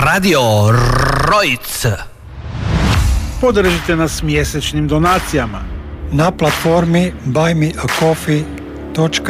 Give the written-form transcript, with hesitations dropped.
Radio Rojc. Podržite nas mjesečnim donacijama na platformi buymeacoffee.com.